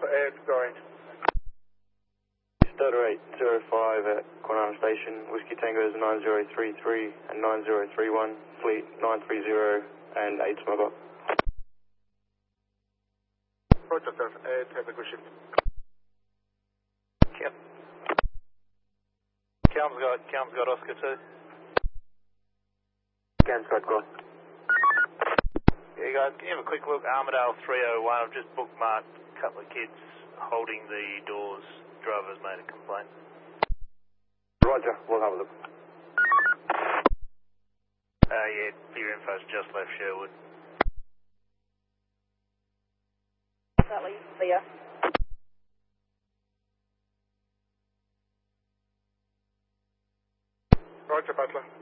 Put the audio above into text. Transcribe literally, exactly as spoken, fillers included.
Alpha eight going. Starter eight zero five at Quanana Station, Whiskey Tango's nine zero three three and nine zero three one, fleet nine three zero and eight smuggler. Roger, Alpha eight, have a good shift. Cam. Cam's got, Cam's got Oscar two. Cam's got go. Yeah, guys, can you have a quick look? Armadale three oh one, I've just bookmarked a couple of kids holding the doors. Driver's made a complaint. Roger, we'll have a look. Uh, yeah, your info's just left Sherwood. Sally, Leah. Roger, Butler.